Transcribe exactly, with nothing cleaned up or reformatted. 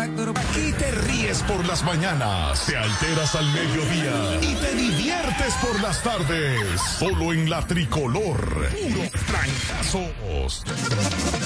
Aquí te ríes por las mañanas, te alteras al mediodía y te diviertes por las tardes. Solo en la Tricolor. Puro trancazos.